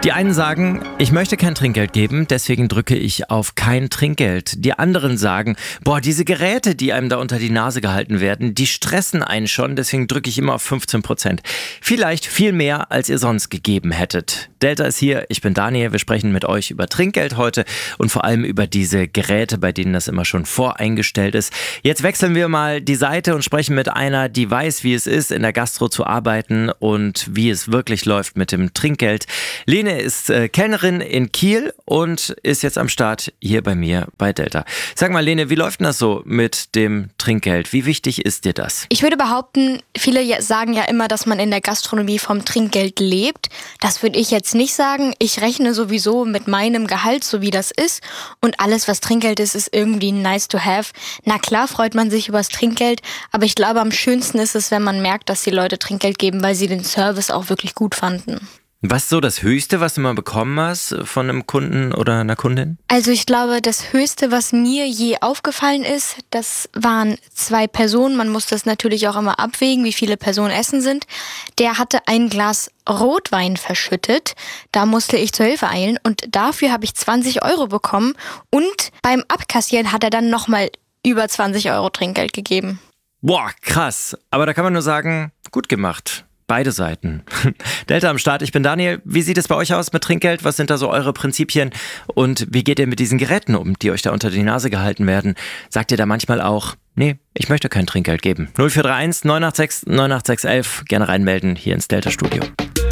Die einen sagen, ich möchte kein Trinkgeld geben, deswegen drücke ich auf kein Trinkgeld. Die anderen sagen, boah, diese Geräte, die einem da unter die Nase gehalten werden, die stressen einen schon, deswegen drücke ich immer auf 15%. Vielleicht viel mehr, als ihr sonst gegeben hättet. Delta ist hier, ich bin Daniel, wir sprechen mit euch über Trinkgeld heute und vor allem über diese Geräte, bei denen das immer schon voreingestellt ist. Jetzt wechseln wir mal die Seite und sprechen mit einer, die weiß, wie es ist, in der Gastro zu arbeiten und wie es wirklich läuft mit dem Trinkgeld. Lene ist Kellnerin in Kiel und ist jetzt am Start hier bei mir bei Delta. Sag mal, Lene, wie läuft denn das so mit dem Trinkgeld? Wie wichtig ist dir das? Ich würde behaupten, viele sagen ja immer, dass man in der Gastronomie vom Trinkgeld lebt. Das würde ich jetzt nicht sagen. Ich rechne sowieso mit meinem Gehalt, so wie das ist. Und alles, was Trinkgeld ist, ist irgendwie nice to have. Na klar freut man sich über das Trinkgeld, aber ich glaube, am schönsten ist es, wenn man merkt, dass die Leute Trinkgeld geben, weil sie den Service auch wirklich gut fanden. Was ist so das Höchste, was du mal bekommen hast von einem Kunden oder einer Kundin? Also ich glaube, das Höchste, was mir je aufgefallen ist, das waren 2 Personen. Man muss das natürlich auch immer abwägen, wie viele Personen essen sind. Der hatte ein Glas Rotwein verschüttet. Da musste ich zur Hilfe eilen und dafür habe ich 20 € bekommen. Und beim Abkassieren hat er dann nochmal über 20 € Trinkgeld gegeben. Boah, krass. Aber da kann man nur sagen, gut gemacht. Beide Seiten. Delta am Start, ich bin Daniel. Wie sieht es bei euch aus mit Trinkgeld? Was sind da so eure Prinzipien? Und wie geht ihr mit diesen Geräten um, die euch da unter die Nase gehalten werden? Sagt ihr da manchmal auch, nee, ich möchte kein Trinkgeld geben? 0431 986 98611, gerne reinmelden hier ins Delta Studio.